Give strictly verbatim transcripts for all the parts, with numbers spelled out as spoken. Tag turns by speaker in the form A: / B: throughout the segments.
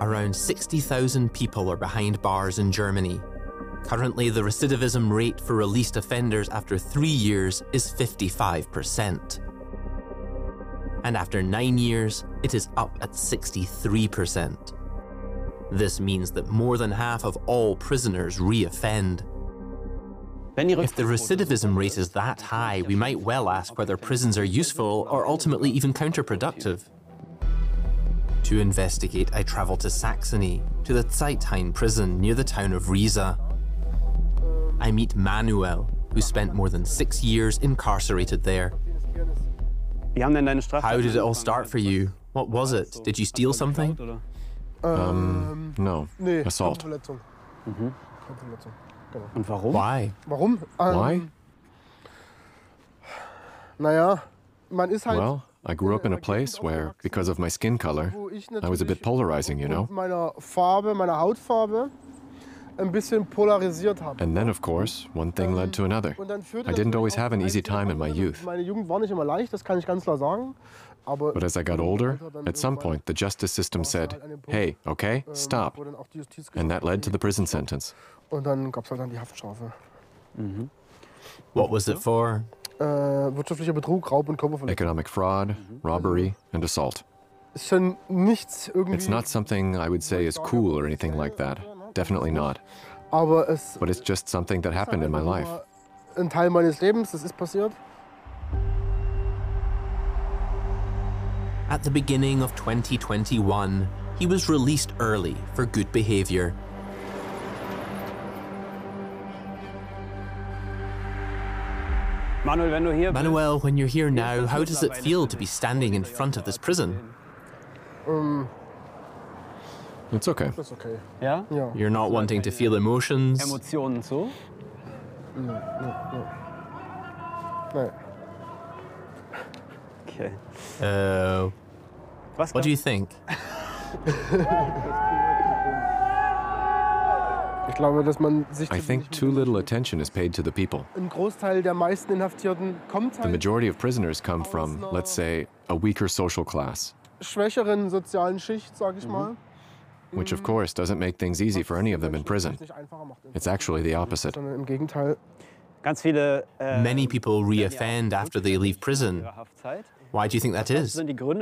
A: Around sixty thousand people are behind bars in Germany. Currently, the recidivism rate for released offenders after three years is fifty-five percent. And after nine years, it is up at sixty-three percent. This means that more than half of all prisoners re-offend. If the recidivism rate is that high, we might well ask whether prisons are useful or ultimately even counterproductive. To investigate, I travel to Saxony, to the Zeithain prison near the town of Riesa. I meet Manuel, who spent more than six years incarcerated there. How did it all start for you? What was it? Did you steal something?
B: Um, no. Assault.
A: Why?
B: Why? Well, I grew up in a place where, because of my skin color, I was a bit polarizing, you know? And then, of course, one thing led to another. I didn't always have an easy time in my youth. But as I got older, at some point, the justice system said, hey, okay, stop. And that led to the prison sentence.
A: What was it for?
B: Economic fraud, robbery, and assault. It's not something I would say is cool or anything like that. Definitely not. But it's just something that happened in my life.
A: At the beginning of twenty twenty-one, he was released early for good behavior. Manuel, when you're here now, how does it feel to be standing in front of this prison?
B: Um, it's okay.
C: Yeah?
A: You're not wanting to feel emotions?
C: Emotionen so?
D: No, no, no.
C: Okay.
A: Uh, what do you think?
B: I think too little attention is paid to the people. The majority of prisoners come from, let's say, a weaker social class.
D: Mm-hmm.
B: Which, of course, doesn't make things easy for any of them in prison. It's actually the opposite.
A: Many people re-offend after they leave prison. Why do you think that is?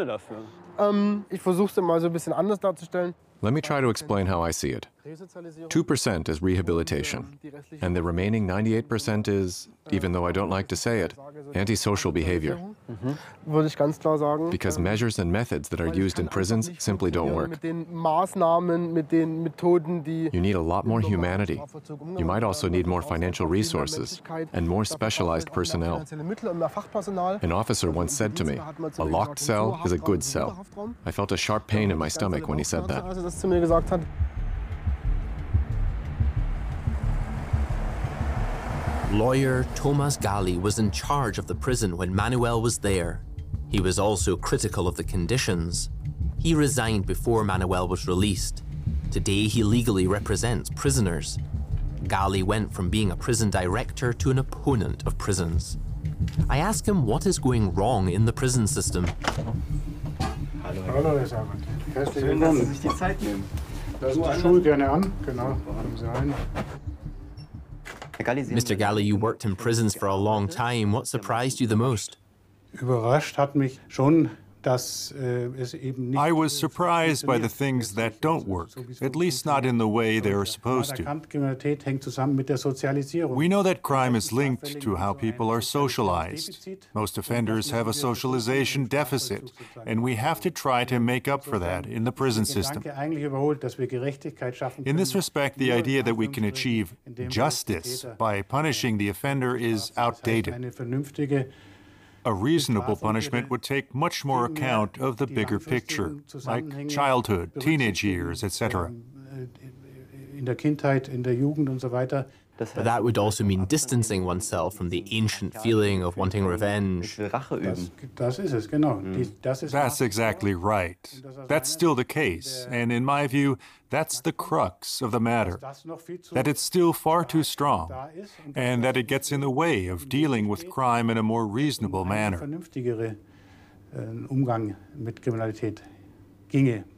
B: Let me try to explain how I see it. two percent is rehabilitation, and the remaining ninety-eight percent is, even though I don't like to say it, antisocial behavior. Because measures and methods that are used in prisons simply don't work. You need a lot more humanity. You might also need more financial resources and more specialized personnel. An officer once said to me, "A locked cell is a good cell." I felt a sharp pain in my stomach when he said that.
A: Lawyer Thomas Gali was in charge of the prison when Manuel was there. He was also critical of the conditions. He resigned before Manuel was released. Today he legally represents prisoners. Gali went from being a prison director to an opponent of prisons. I ask him what is going wrong in the prison system.
E: Hallo, Herr Sabert. Herzlich willkommen. Lassen Sie die Schuhe gerne an. Genau, kommen Sie rein.
A: Mister Gali, you worked in prisons for a long time. What surprised you the most?
E: Überrascht hat mich schon, dass es eben nicht.
F: I was surprised by the things that don't work, at least not in the way they're supposed to.
E: Kriminalität hängt zusammen mit der Sozialisierung.
F: We know that crime is linked to how people are socialized. Most offenders have a socialization deficit, and we have to try to make up for that in the prison system. In this respect, the idea that we can achieve justice by punishing the offender is outdated. A reasonable punishment would take much more account of the bigger picture, like childhood, teenage years, et cetera.
A: But that would also mean distancing oneself from the ancient feeling of wanting revenge.
F: That's exactly right. That's still the case, and in my view, that's the crux of the matter, that it's still far too strong, and that it gets in the way of dealing with crime in a more reasonable manner.